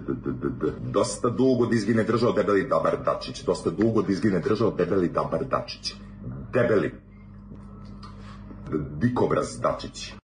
Dosta dugo dizgine držao debeli Dabar Dačić. Dosta dugo dizgine držao debeli Dabar Dačić. Debeli. Dikobraz Dačić.